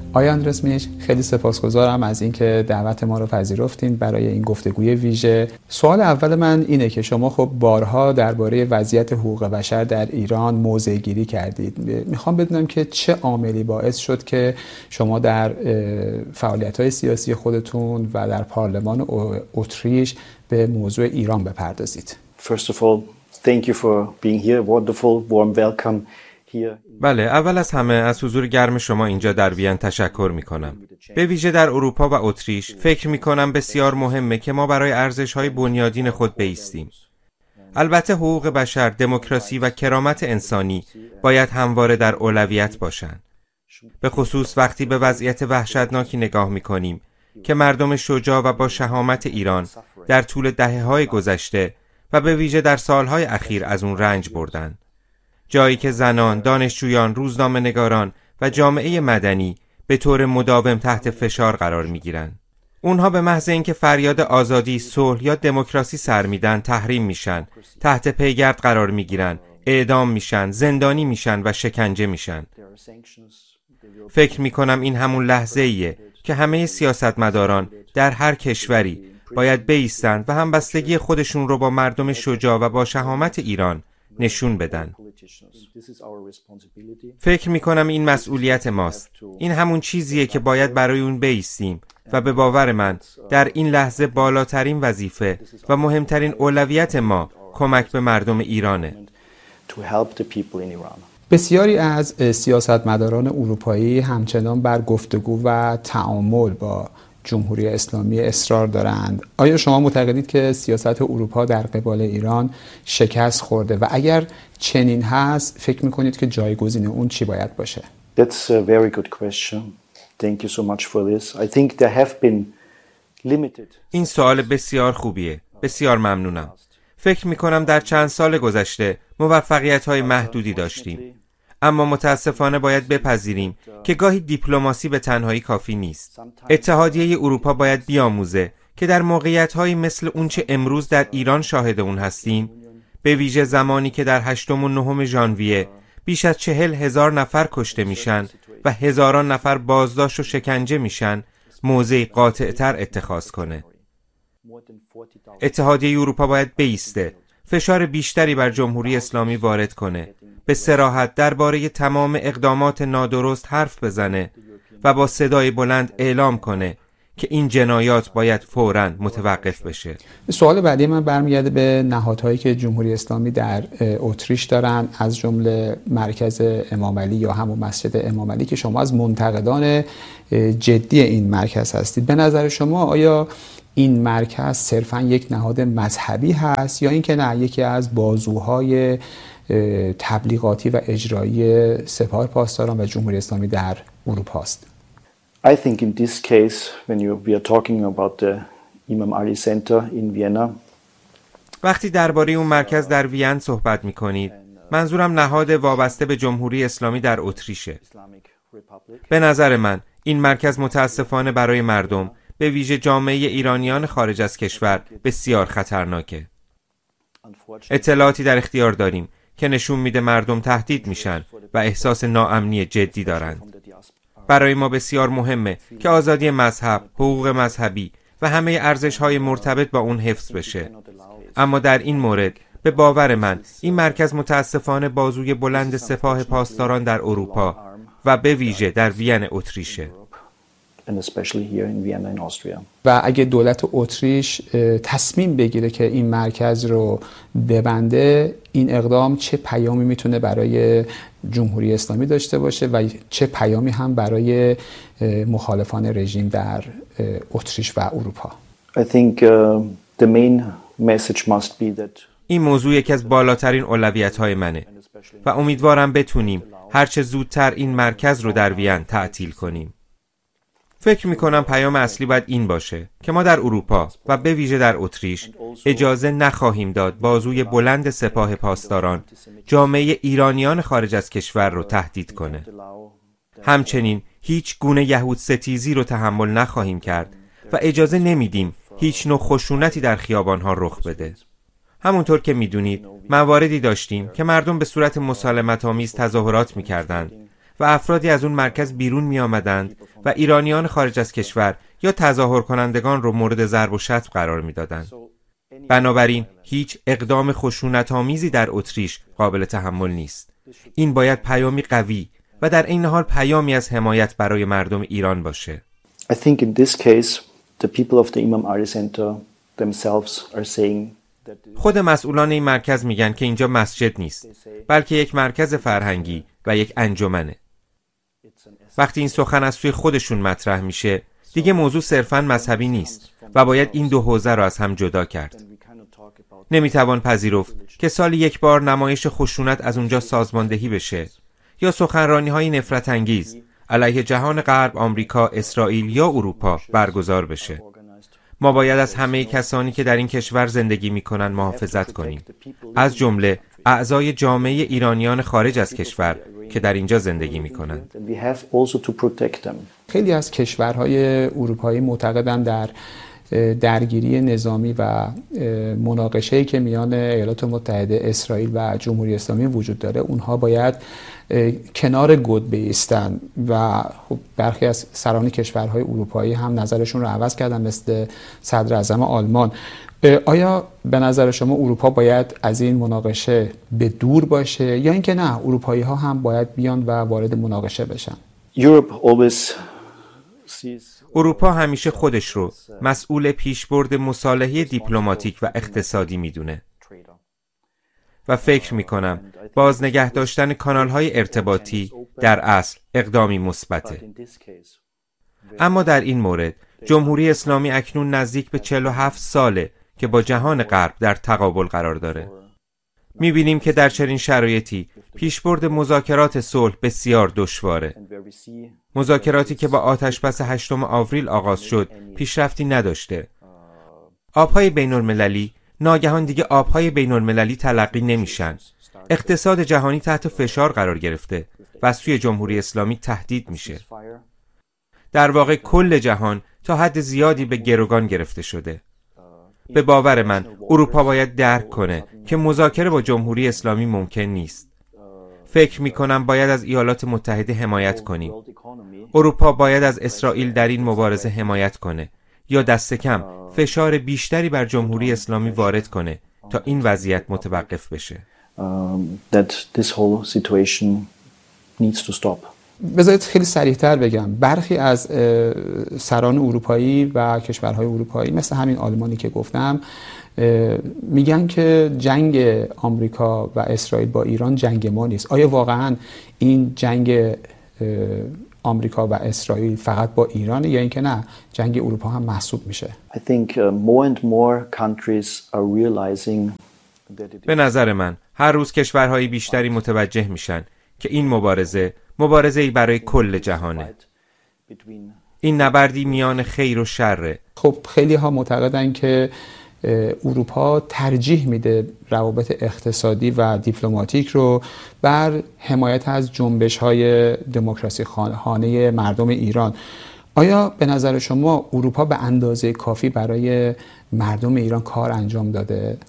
آقای آندرسمیچ، خیلی سپاسگزارم از اینکه دعوت ما رو پذیرفتین برای این گفتگوی ویژه. سوال اول من اینه که شما خب بارها درباره وضعیت حقوق بشر در ایران موضع گیری کردید. میخوام بدونم که چه عاملی باعث شد که شما در فعالیت‌های سیاسی خودتون و در پارلمان اتریش به موضوع ایران بپردازید. First of all, thank you for being here. Wonderful, warm welcome here. بله، اول از همه از حضور گرم شما اینجا در وین تشکر میکنم. به ویژه در اروپا و اتریش فکر میکنم بسیار مهمه که ما برای ارزش‌های بنیادین خود بایستیم. البته حقوق بشر، دموکراسی و کرامت انسانی باید همواره در اولویت باشند. به خصوص وقتی به وضعیت وحشتناکی نگاه میکنیم که مردم شجاع و با شهامت ایران در طول دهه‌های گذشته و به ویژه در سالهای اخیر از اون رنج بردند. جایی که زنان، دانشجویان، روزنامه‌نگاران و جامعه مدنی به طور مداوم تحت فشار قرار می‌گیرند. اونها به محض اینکه فریاد آزادی، صلح یا دموکراسی سر میدن تحریم میشن، تحت پیگرد قرار می‌گیرن، اعدام میشن، زندانی میشن و شکنجه میشن. فکر می‌کنم این همون لحظه‌ایه که همه سیاستمداران در هر کشوری باید بایستند و همبستگی خودشون رو با مردم شجاع و با شهامت ایران نشون بدن. فکر میکنم این مسئولیت ماست. این همون چیزیه که باید برای اون بایستیم و به باور من در این لحظه بالاترین وظیفه و مهمترین اولویت ما کمک به مردم ایرانه. بسیاری از سیاستمداران اروپایی همچنان بر گفتگو و تعامل با جمهوری اسلامی اصرار دارند. آیا شما معتقدید که سیاست اروپا در قبال ایران شکست خورده و اگر چنین هست فکر میکنید که جایگزین اون چی باید باشه؟ That's a very good question. Thank you so much for this. I think there have been limited. این سوال بسیار خوبیه. بسیار ممنونم. فکر میکنم در چند سال گذشته موفقیت‌های محدودی داشتیم. اما متاسفانه باید بپذیریم که گاهی دیپلماسی به تنهایی کافی نیست. اتحادیه اروپا باید بیاموزه که در موقعیت‌هایی مثل اونچه امروز در ایران شاهد اون هستیم، به ویژه زمانی که در 8 و 9 ژانویه بیش از 40,000 نفر کشته میشن و هزاران نفر بازداشت و شکنجه میشن، موضعی قاطع‌تر اتخاذ کنه. اتحادیه اروپا باید بایسته، فشار بیشتری بر جمهوری اسلامی وارد کنه، به صراحت درباره تمام اقدامات نادرست حرف بزنه و با صدای بلند اعلام کنه که این جنایات باید فوراً متوقف بشه. سوال بعدی من برمیگرده به نهادهایی که جمهوری اسلامی در اتریش دارن، از جمله مرکز امام علی یا همون مسجد امام علی که شما از منتقدان جدی این مرکز هستید. به نظر شما آیا این مرکز صرفاً یک نهاد مذهبی هست یا اینکه نه یکی از بازوهای تبلیغاتی و اجرایی سپاه پاسداران و جمهوری اسلامی در اروپا است؟ I think in this case when we are talking about the Imam Ali Center in Vienna. وقتی درباره اون مرکز در وین صحبت می‌کنید، منظورم نهاد وابسته به جمهوری اسلامی در اتریشه. به نظر من این مرکز متاسفانه برای مردم، به ویژه جامعه ایرانیان خارج از کشور، بسیار خطرناکه. اطلاعاتی در اختیار داریم که نشون میده مردم تهدید میشن و احساس ناامنی جدی دارند. برای ما بسیار مهمه که آزادی مذهب، حقوق مذهبی و همه ارزش‌های مرتبط با اون حفظ بشه. اما در این مورد به باور من این مرکز متاسفانه بازوی بلند سپاه پاسداران در اروپا و به ویژه در وین اتریشه. و اگه دولت اتریش تصمیم بگیره که این مرکز رو ببنده، این اقدام چه پیامی میتونه برای جمهوری اسلامی داشته باشه و چه پیامی هم برای مخالفان رژیم در اتریش و اروپا؟ I think the main message must be that این موضوع یکی از بالاترین اولویت‌های منه و امیدوارم بتونیم هرچه زودتر این مرکز رو در وین تعطیل کنیم. فکر میکنم پیام اصلی باید این باشه که ما در اروپا و به ویژه در اتریش اجازه نخواهیم داد بازوی بلند سپاه پاسداران جامعه ایرانیان خارج از کشور رو تهدید کنه. همچنین هیچ گونه یهود ستیزی رو تحمل نخواهیم کرد و اجازه نمیدیم هیچ نوع خشونتی در خیابانها رخ بده. همونطور که میدونید مواردی داشتیم که مردم به صورت مسالمت‌آمیز تظاهرات میکردند و افرادی از اون مرکز بیرون می آمدند و ایرانیان خارج از کشور یا تظاهر کنندگان رو مورد ضرب و شتم قرار می دادند. بنابراین هیچ اقدام خشونت‌آمیزی در اتریش قابل تحمل نیست. این باید پیامی قوی و در این حال پیامی از حمایت برای مردم ایران باشه. I think in this case the people of the Imam Ali Center themselves are saying that خود مسئولان این مرکز میگن که اینجا مسجد نیست، بلکه یک مرکز فرهنگی و یک انجمنه. وقتی این سخن از سوی خودشون مطرح میشه، دیگه موضوع صرفاً مذهبی نیست و باید این دو حوزه را از هم جدا کرد. نمیتوان پذیرفت که سالی یک بار نمایش خشونت از اونجا سازماندهی بشه یا سخنرانی‌های نفرت انگیز علیه جهان غرب، آمریکا، اسرائیل یا اروپا برگزار بشه. ما باید از همه کسانی که در این کشور زندگی میکنن محافظت کنیم، از جمله اعضای جامعه ایرانیان خارج از کشور که در اینجا زندگی میکنند. خیلی از کشورهای اروپایی معتقدند در درگیری نظامی و مناقشه‌ای که میان ایالات متحده، اسرائیل و جمهوری اسلامی وجود داره، اونها باید کنار گود بایستن و خب برخی از سران کشورهای اروپایی هم نظرشون رو عوض کردن، مثل صدر اعظم آلمان. آیا به نظر شما اروپا باید از این مناقشه به دور باشه یا اینکه نه، اروپایی ها هم باید بیان و وارد مناقشه بشن؟ اروپا همیشه خودش رو مسئول پیشبرد مصالحه دیپلماتیک و اقتصادی میدونه و فکر میکنم باز نگه داشتن کانال‌های ارتباطی در اصل اقدامی مثبته. اما در این مورد جمهوری اسلامی اکنون نزدیک به 47 ساله که با جهان غرب در تقابل قرار داره. میبینیم که در چنین شرایطی پیشبرد مذاکرات صلح بسیار دشواره. مذاکراتی که با آتشبس 8 آوریل آغاز شد پیشرفتی نداشته. آبهای بین‌المللی ناگهان دیگه آبهای بین‌المللی تلقی نمیشن. اقتصاد جهانی تحت فشار قرار گرفته و از سوی جمهوری اسلامی تهدید میشه. در واقع کل جهان تا حد زیادی به گروگان گرفته شده. به باور من اروپا باید درک کنه که مذاکره با جمهوری اسلامی ممکن نیست. فکر میکنم باید از ایالات متحده حمایت کنیم. اروپا باید از اسرائیل در این مبارزه حمایت کنه یا دست کم فشار بیشتری بر جمهوری اسلامی وارد کنه تا این وضعیت متوقف بشه. بذارید خیلی سریعتر بگم، برخی از سران اروپایی و کشورهای اروپایی مثل همین آلمانی که گفتم میگن که جنگ آمریکا و اسرائیل با ایران جنگ ما نیست. آیا واقعا این جنگ آمریکا و اسرائیل فقط با ایرانه یا اینکه نه، جنگ اروپا هم محسوب میشه؟ به نظر من هر روز کشورهای بیشتری متوجه میشن که این مبارزه‌ای برای کل جهانه. این نبردی میان خیر و شره. خب خیلی ها معتقدن که اروپا ترجیح میده روابط اقتصادی و دیپلماتیک رو بر حمایت از جنبش‌های دموکراسی خواهانه مردم ایران. آیا به نظر شما اروپا به اندازه کافی برای مردم ایران کار انجام داده؟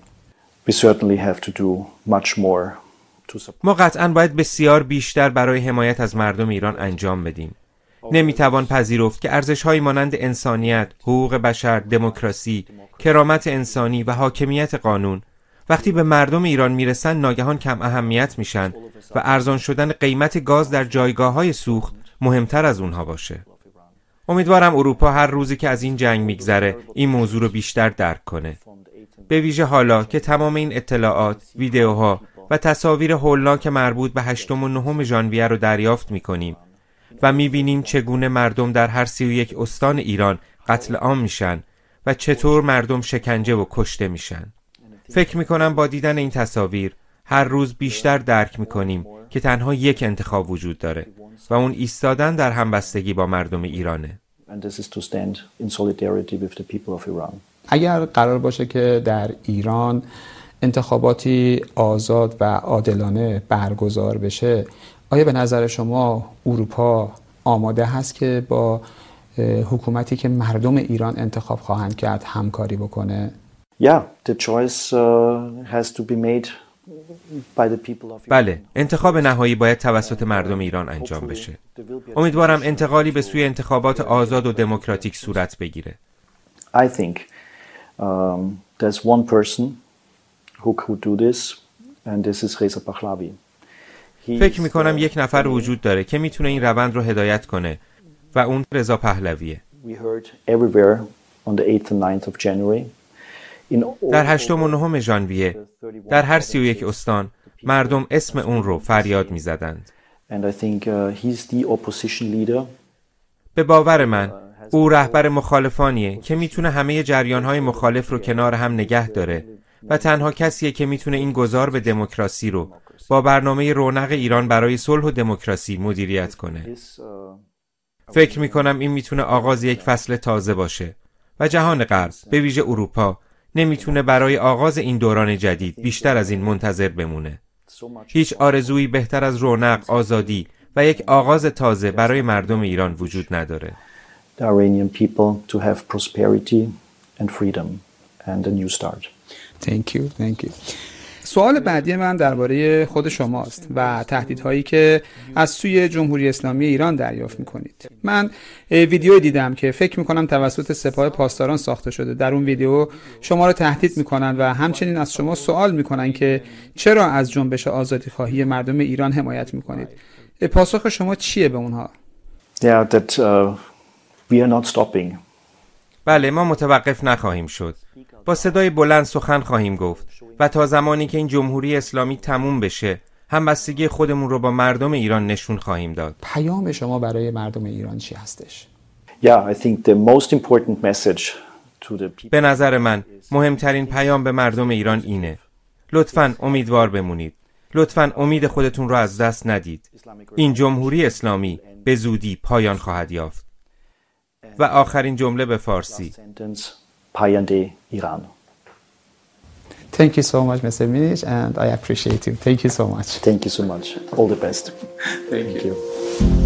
ما قطعاً باید بسیار بیشتر برای حمایت از مردم ایران انجام بدیم. نمیتوان پذیرفت که ارزش‌هایی مانند انسانیت، حقوق بشر، دموکراسی، کرامت انسانی و حاکمیت قانون وقتی به مردم ایران میرسن ناگهان کم اهمیت میشن و ارزان شدن قیمت گاز در جایگاه‌های سوخت مهمتر از اونها باشه. امیدوارم اروپا هر روزی که از این جنگ میگذره این موضوع رو بیشتر درک کنه. به ویژه حالا که تمام این اطلاعات، ویدیوها و تصاویر هولناک مربوط به 8 و 9 ژانویه رو دریافت می‌کنیم و می‌بینیم چگونه مردم در هر 31 استان ایران قتل عام میشن و چطور مردم شکنجه و کشته میشن. فکر می‌کنم با دیدن این تصاویر هر روز بیشتر درک می‌کنیم که تنها یک انتخاب وجود داره و اون ایستادن در همبستگی با مردم ایرانه. اگر قرار باشه که در ایران انتخاباتی آزاد و عادلانه برگزار بشه، آیا به نظر شما اروپا آماده هست که با حکومتی که مردم ایران انتخاب خواهند کرد همکاری بکنه؟ Yeah, the choice has to be made بله، انتخاب نهایی باید توسط مردم ایران انجام بشه. امیدوارم انتقالی به سوی انتخابات آزاد و دموکراتیک صورت بگیره. I think there's one person who could do this and this is Reza Pahlavi. فکر میکنم یک نفر وجود داره که میتونه این روند رو هدایت کنه و اون رضا پهلویه. We heard everywhere on the 8th and 9th of January. در 8 و 9 ژانویه در هر 31 استان مردم اسم اون رو فریاد میزدند. And I think he's the opposition leader. به باور من او رهبر مخالفانیه که میتونه همه جریان‌های مخالف رو کنار هم نگه داره و تنها کسیه که میتونه این گذار به دموکراسی رو با برنامه رونق ایران برای صلح و دموکراسی مدیریت کنه. فکر میکنم این میتونه آغاز یک فصل تازه باشه و جهان غرب به ویژه اروپا نمیتونه برای آغاز این دوران جدید بیشتر از این منتظر بمونه. هیچ آرزویی بهتر از رونق، آزادی و یک آغاز تازه برای مردم ایران وجود نداره. The Iranian people to have prosperity and freedom and a new start. Thank you. سوال بعدی من درباره خود شماست و تهدیدهایی که از سوی جمهوری اسلامی ایران دریافت میکنید. من ویدیو دیدم که فکر میکنم توسط سپاه پاسداران ساخته شده. در اون ویدیو شما رو تهدید میکنن و همچنین از شما سوال میکنن که چرا از جنبش آزادیخواهی مردم ایران حمایت میکنید. پاسخ شما چیه به اونها؟ Yeah, that we are not stopping. بله، ما متوقف نخواهیم شد. با صدای بلند سخن خواهیم گفت و تا زمانی که این جمهوری اسلامی تموم بشه همبستگی خودمون رو با مردم ایران نشون خواهیم داد. پیام شما برای مردم ایران چی هستش؟ Yeah, I think the most important message to the people. به نظر من مهمترین پیام به مردم ایران اینه: لطفاً امیدوار بمونید. لطفاً امید خودتون رو از دست ندید. این جمهوری اسلامی به زودی پایان خواهد یافت. و آخرین جمله به فارسی. پاینده ایران. Thank you so much, Mr. Minish, and I appreciate you. Thank you so much. Thank you so much. All the best. Thank you.